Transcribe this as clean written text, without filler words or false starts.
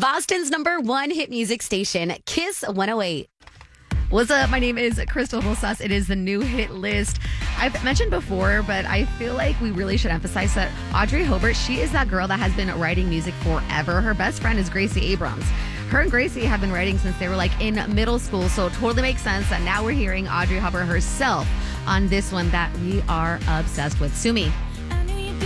Boston's #1 hit music station, Kiss 108. What's up? My name is Crystal Rosas. It is the new hit list. I've mentioned before, but I feel like we really should emphasize that Audrey Hobart, she is that girl that has been writing music forever. Her best friend is Gracie Abrams. Her and Gracie have been writing since they were in middle school, so it totally makes sense that now we're hearing Audrey Hobart herself on this one that we are obsessed with. Sumi.